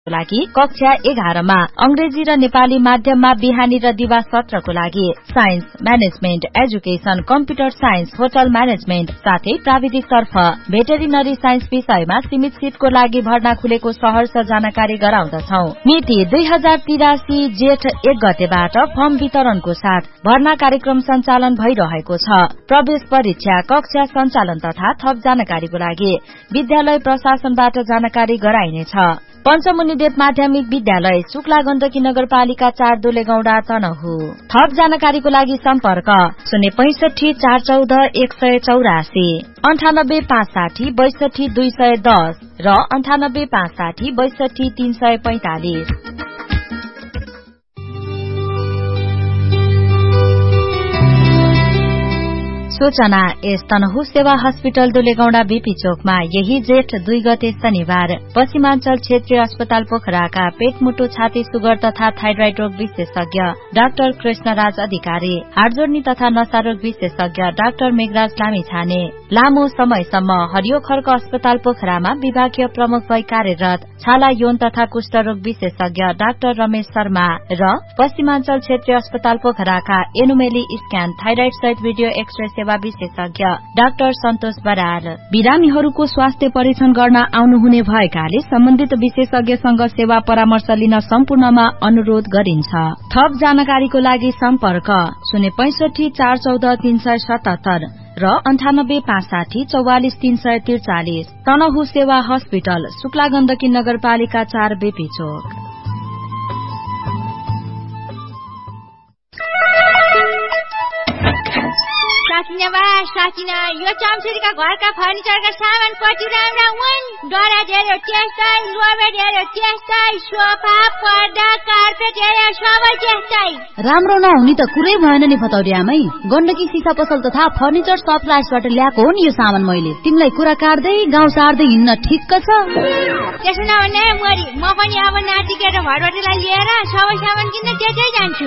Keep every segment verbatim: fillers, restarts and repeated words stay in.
लागि कक्षा एघारमा अंग्रेजी र नेपाली माध्यममा बिहानी र दिवा सत्रको लागि science, management, education, computer science, hotel management साथै प्राविधिक तर्फ भेटेरिनरी साइन्स विषयमा सीमित सीटको लागि भर्ना खुलेको सहर्ष जानकारी गराउँदछौ। मिति दुई हजार तिरासी जेठ एक गतेबाट फर्म वितरणको साथ भर्ना कार्यक्रम सञ्चालन भइरहेको छ। प्रवेश परीक्षा, कक्षा सञ्चालन तथा थप जानकारीको लागि विद्यालय प्रशासनबाट जानकारी गराइनेछ। पञ्चमुनिदेव माध्यमिक विद्यालय, शुक्ला गण्डकी नगरपालिका चार दुलेगौंडा तनहु। थप जानकारीको लागि सम्पर्क शून्य पैंसठी चार चौध एक सय चौरासी, अन्ठानब्बे पाँच साठी बैसठी दुई सय दस र अन्ठानब्बे पाँच साठी बैसठी तीन सय पैंतालिस। सूचना एस तनहु सेवा हस्पिटल दुलेगौंडा बीपी चोकमा यही जेठ दुई गते शनिबार पश्चिमाञ्चल क्षेत्रीय अस्पताल पोखराका पेटमुटु छाती सुगर तथा थाइरोइड रोग विशेषज्ञ डाक्टर कृष्णराज अधिकारी, हाडजोड्नी तथा नसारोग विशेषज्ञ डाक्टर मेघराज लामिछाने लामो समयसम्म हरियो खर्क अस्पताल पोखरामा विभागीय प्रमुख भई कार्यरत छाला यौन तथा कुष्ठरोग विशेषज्ञ डाक्टर रमेश शर्मा र पश्चिमाञ्चल क्षेत्रीय अस्पताल पोखराका एनुमेली स्क्यान थाइरोइड सहित भिडियो एक्सरे सेवा विशेषज्ञ डाक्टर सन्तोष बराल बिरामीहरूको स्वास्थ्य परीक्षण गर्न आउनुहुने भएकाले सम्बन्धित विशेषज्ञसँग सेवा परामर्श लिन सम्पूर्णमा अनुरोध गरिन्छ। थप जानकारीको लागि सम्पर्क शून्य पैंसठी चार चौध तीन सय सतहत्तर र अन्ठानब्बे पाँच साठी चौवालिस तीन सय त्रिचालिस। तनहु सेवा हस्पिटल, शुक्ला गण्डकी नगरपालिका चार बेपी चोक। साकिना बा साकिना, यो चम्चुरीका घरका फर्निचरका सामान कति राम्रा हुन्। डरा धेरै त्यस्तै, लोबेट धेरै त्यस्तै, सोफा, पर्दा, कार्पेट धेरै सबै त्यस्तै। राम्रो नहुने त कुरै भएन नि फतौरियामै। गण्डकी सिसा पसल तथा फर्निचर सप्लायर्सबाट ल्याएको हो नि यो सामान मैले। तिमीलाई कुरा काट्दै गाउँ सार्दै हिँड्न ठिक्क छ। त्यसो नभने मरी म पनि अब नातिके र भरवटीलाई लिएर सबै सामान किन्न त्यतै जान्छु।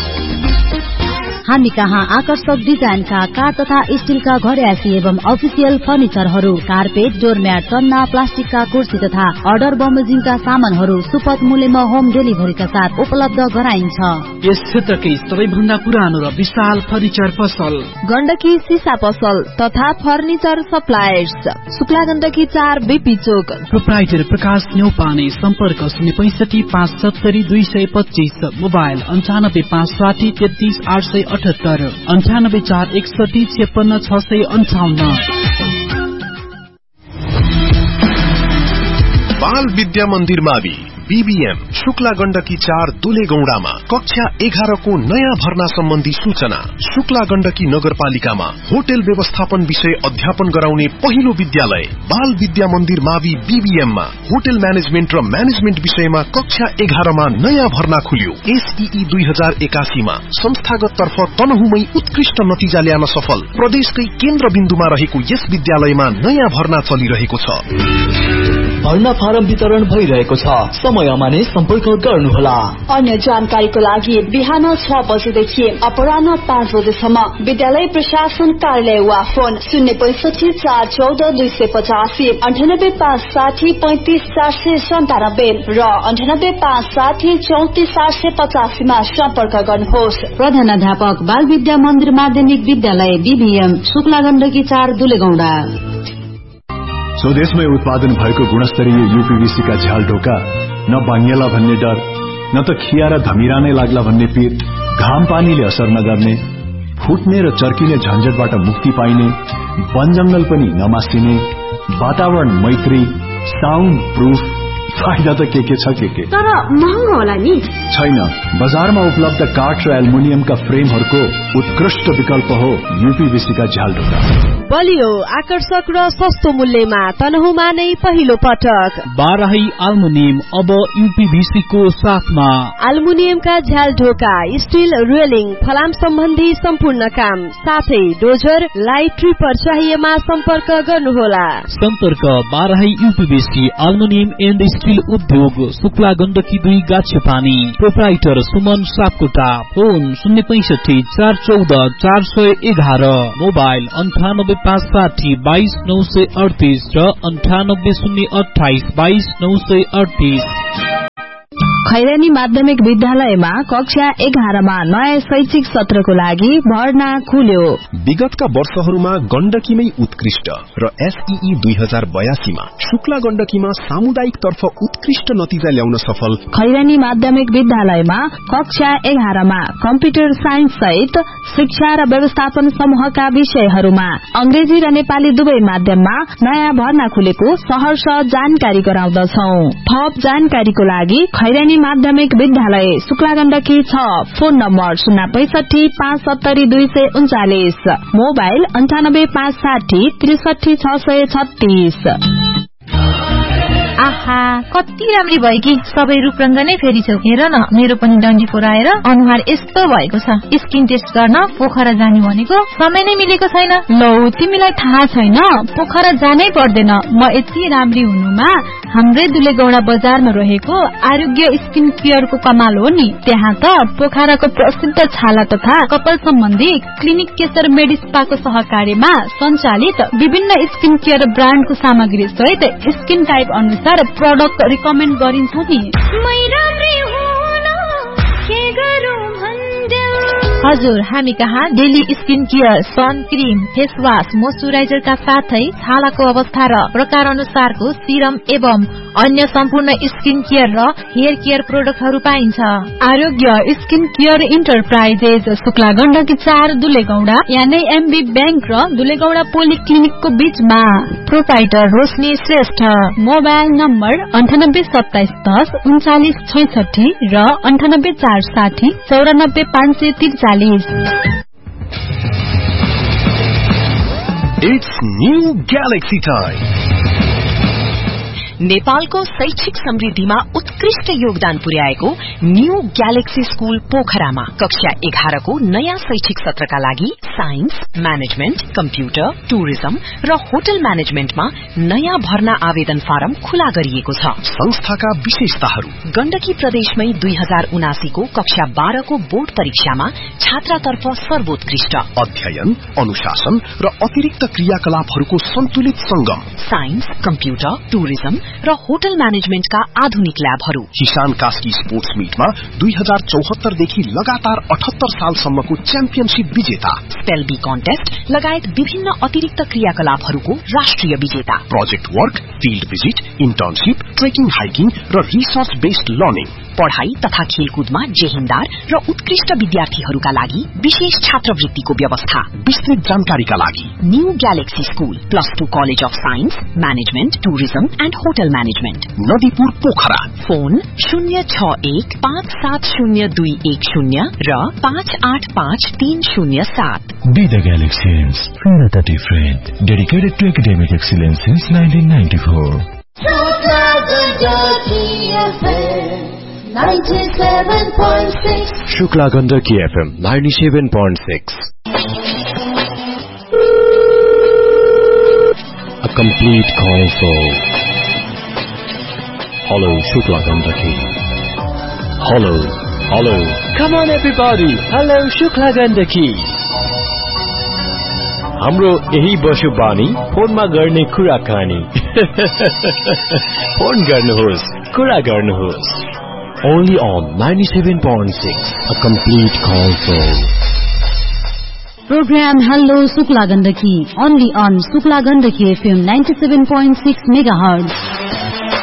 हामी कहाँ आकर्षक डिजाइनका काठ तथा स्टीलका घरयासी एवं अफिसियल फर्निचरहरू, कार्पेट, डोरम्याट, तन्ना, प्लास्टिकका कुर्सी तथा अर्डर बमोजिङका सामानहरू सुपथ मूल्यमा होम डेलिभरीका साथ उपलब्ध गराइन्छ। यस क्षेत्रकै सबैभन्दा पुरानो र विशाल फर्निचर पसल गण्डकी सिसा पसल तथा फर्निचर सप्लायर्स, शुक्ला गण्डकी चार बीपी चोक। प्रोप्राइटर प्रकाश न्यौपाने, सम्पर्क शून्य पैंसठी पाँच सत्तरी दुई सय पच्चीस, मोबाइल अन्ठानब्बे पाँच साठी तेत्तीस आठ सय अठहत्तर, अन्ठानब्बे चार एकसठी छेपन्न छ सय अन्ठाउन्न। बाल विद्या मन्दिर मावि बीबीएम, शुक्ला गण्डकी चार दुलेगौंडामा कक्षा एघारको नयाँ भर्ना सम्बन्धी सूचना। शुक्ला गण्डकी नगरपालिकामा होटल व्यवस्थापन विषय अध्यापन गराउने पहिलो विद्यालय बाल विद्या मन्दिर मावि बीबीएममा होटल म्यानेजमेन्ट र म्यानेजमेन्ट विषयमा कक्षा एघारमा नयाँ भर्ना खुल्यो। एसईई दुई हजार एकासीमा संस्थागत तर्फ तनहुमै उत्कृष्ट नतिजा ल्याउन सफल प्रदेशकै केन्द्रबिन्दुमा रहेको यस विद्यालयमा नयाँ भर्ना चलिरहेको छ। भर्ना फारम वितरण भइरहेको छ। समयमा नै सम्पर्क गर्नुहोला। अन्य जानकारीको लागि बिहान छ बजेदेखि अपराह्न पाँच बजेसम्म विद्यालय प्रशासन कार्यालय वा फोन शून्य पैंसठी चार चौध दुई सय पचासी, अन्ठानब्बे पाँच साठी पैंतिस चार सय सन्तानब्बे र अन्ठानब्बे पाँच साठी चौतिस आठ सय पचासीमा सम्पर्क गर्नुहोस्। प्रधानाध्यापक बाल विद्या मन्दिर माध्यमिक विद्यालय बीबीएम, शुक्ला गण्डकी चार दुलेगौंडा। स्वदेशमै उत्पादन भएको गुणस्तरीय यूपीवीसी का झ्याल ढोका न बाङ्गेला भन्ने डर, न त खिया र धमिरा नै लाग्ला भन्ने पीर, घाम पानीले असर नगर्ने, फुट्ने र चर्किने झन्झटबाट मुक्ति पाइने, वन जंगल पनि नमासिने, वातावरण मैत्री, साउन्ड प्रूफ, फाइदा त के के छ के के, तर महँगो होला नि? छैन, बजारमा उपलब्ध काठ र एल्युमिनियमका फ्रेमहरूको उत्कृष्ट विकल्प हो यूपीवीसी का झ्याल ढोका। बलियो, आकर्षक र सस्तो मूल्यमा तनहुमा नै पहिलो पटक बाराही एल्युमिनियम अब यूपीवीसी को साथमा। एल्युमिनियमका झ्याल ढोका, स्टील रेलिङ, फलाम सम्बन्धी सम्पूर्ण काम साथै डोजर, लाइट ट्रिपर चाहिएमा सम्पर्क गर्नुहोला। सम्पर्क Barahi UPVC aluminium and steel उद्योग, शुक्ला गण्डकी दुई गाछेपानी। प्रोप्राइटर सुमन सापकोटा, फोन शून्य पैंसठी चार चौध चार सय एघार, मोबाइल अन्ठानब्बे पाँच साठी बाइस नौ सय अडतीस र अन्ठानब्बे शून्य अठाइस बाइस नौ सय अडतीस। खैरानी माध्यमिक विद्यालयमा कक्षा एघारमा नयाँ शैक्षिक सत्रको लागि भर्ना खुल्यो। विगतका वर्षहरूमा गण्डकीमै उत्कृष्ट र एसईई दुई हजार बयासीमा शुक्ला गण्डकीमा सामुदायिक तर्फ उत्कृष्ट नतिजा ल्याउन सफल खैरानी माध्यमिक विद्यालयमा कक्षा एघारमा कम्प्युटर साइन्स सहित शिक्षा र व्यवस्थापन समूहका विषयहरूमा अंग्रेजी र नेपाली दुवै माध्यममा नयाँ भर्ना खुलेको सहर्ष जानकारी गराउँदछौ। थप जानकारीको लागि खैरानी माध्यमिक विद्यालय शुक्ला गण्डकी छ। फोन नम्बर शून्य पैंसठी पाँच सत्तरी दुई सय उन्चालिस, मोबाइल अन्ठानब्बे पाँच साठी त्रिसठी छ सय छत्तीस। आहा कति राम्री भयो कि सबै रूपरंग नै फेरि छौ। हेर न मेरो पनि डन्डी पुराएर अनुहार यस्तो भएको छ। स्किन टेस्ट गर्न पोखरा जाने भनेको समय नै मिलेको छैन। लौ तिमीलाई थाहा छैन पोखरा जानै पर्दैन। म यति राम्री हुनुमा हाम्रै दुलेगौडा बजारमा रहेको आरोग्य स्किन केयरको कमाल हो नि। त्यहाँ त पोखराको प्रसिद्ध छाला तथा कपाल सम्बन्धी क्लिनिक केशर मेडिस्पाको सहकार्यमा सञ्चालित विभिन्न स्किन केयर ब्रान्डको सामग्री सहित स्किन टाइप अनुसार प्रोडक्ट रिकमेन्ड गरिन्छ नि। हजुर हामी कहाँ daily skin care, sun cream, face wash, मोइस्चराइजरका साथै छालाको अवस्था र प्रकार अनुसारको सिरम एवं अन्य सम्पूर्ण स्किन केयर र हेयर केयर प्रोडक्टहरू पाइन्छ। आरोग्य skin care enterprises Shukla Gandaki चार दुलेगौडा यानी एमबी बैंक र दुलेगौडा पोलिक्लिनिकको बीचमा। प्रोप्राइटर रोशनी श्रेष्ठ। मोबाइल नम्बर अन्ठानब्बे सत्ताइस दस उन्चालिस छैसठी र अन्ठानब्बे चार साठी चौरानब्बे पाँच सय त्रिचालिस। It's new Galaxy time. नेपालको शैक्षिक समृद्धिमा उत्कृष्ट योगदान पुर्याएको न्यू ग्यालेक्सी स्कूल पोखरामा कक्षा एघारको नयाँ शैक्षिक सत्रका लागि साइन्स, म्यानेजमेन्ट, कम्प्युटर, टुरिज्म र होटल म्यानेजमेन्टमा नयाँ भर्ना आवेदन फारम खुला गरिएको छ। संस्थाका विशेषताहरू गण्डकी प्रदेशमै दुई हजार उनासीको कक्षा बाह्रको बोर्ड परीक्षामा छात्रातर्फ सर्वोत्कृष्ट अध्ययन, अनुशासन र अतिरिक्त क्रियाकलापहरूको सन्तुलित संगम, साइन्स, कम्प्युटर, टुरिज्म र होटल म्यानेजमेन्टका आधुनिक ल्याबहरू। किसान कास्की स्पोर्ट्स मीटमा दुई हजार चौहत्तर देखि लगातार अठहत्तर सालसम्मको च्याम्पियनशिप विजेता, स्पेल बी कन्टेस्ट लगायत विभिन्न अतिरिक्त क्रियाकलापहरूको राष्ट्रिय विजेता, project work, field visit, internship, trekking, hiking र रिसर्च बेस्ड लर्निङ, पढ़ाई तथा खेलकुदमा जेहिन्दार र उत्कृष्ट विद्यार्थीहरूका लागि विशेष छात्रवृत्तिको व्यवस्था। विस्तृत जानकारीका लागि new galaxy school plus two college of science, management, tourism and hotel management, Nadipur Pokhara. Phone शून्य छ एक पाँच सात शून्य दुई एक शून्य र पाँच आठ पाँच तीन शून्य सात। Be the Galaxians, feel the different, dedicated to academic excellence since nineteen ninety-four. ninety-seven point six Shukla Gandaki F M ninety-seven point six. A complete console. Hello Shukla Gandaki. Hello, hello. Come on everybody. Hello Shukla Gandaki. हाम्रो यही बस्यो बानी फोनमा गर्ने कुराकानी। Phone गर्नुहोस्, कुरा गर्नुहोस्। Only on ninety-seven point six, a complete console. Program Hello Shukla Gandaki, only on Shukla Gandaki F M ninety-seven point six megahertz.